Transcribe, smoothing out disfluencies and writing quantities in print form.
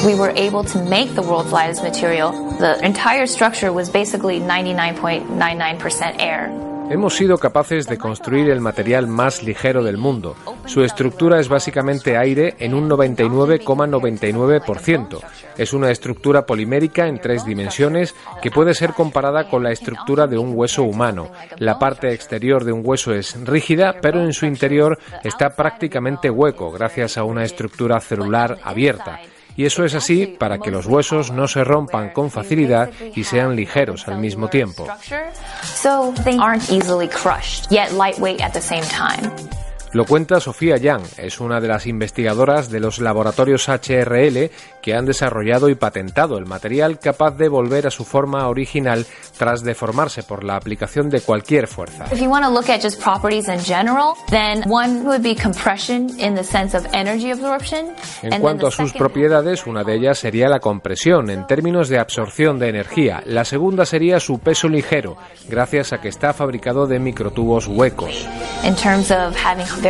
we were able to make the world's lightest material. The entire structure was basically 99.99% air. Hemos sido capaces de construir el material más ligero del mundo. Su estructura es básicamente aire en un 99,99%. Es una estructura polimérica en 3 dimensiones que puede ser comparada con la estructura de un hueso humano. La parte exterior de un hueso es rígida, pero en su interior está prácticamente hueco gracias a una estructura celular abierta. Y eso es así para que los huesos no se rompan con facilidad y sean ligeros al mismo tiempo. Lo cuenta Sofía Yang, es una de las investigadoras de los laboratorios HRL que han desarrollado y patentado el material capaz de volver a su forma original tras deformarse por la aplicación de cualquier fuerza. En cuanto a sus propiedades, una de ellas sería la compresión en términos de absorción de energía. La segunda sería su peso ligero, gracias a que está fabricado de microtubos huecos.